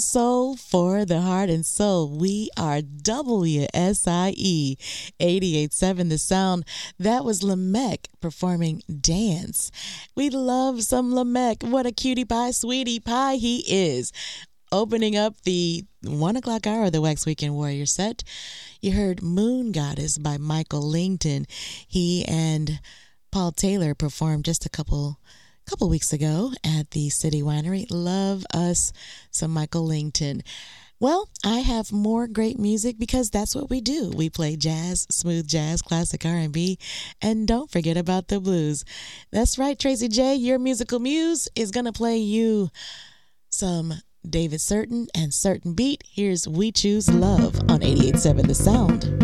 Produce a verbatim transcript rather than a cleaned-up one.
Soul for the heart and soul. We are W S I E eighty-eight point seven The Sound. That was Lamech performing Dance. We love some Lamech. What a cutie pie, sweetie pie he is. Opening up the one o'clock hour of the Wax Weekend Warrior set, you heard Moon Goddess by Michael Langton. He and Paul Taylor performed just a couple couple weeks ago at the City Winery. Love us some Michael Langton. Well, I have more great music because that's what we do. We play jazz, smooth jazz, classic R and B, and don't forget about the blues. That's right, Tracy J, your musical muse is going to play you some David Certain and Certain Beat. Here's We Choose Love on eighty-eight point seven The Sound.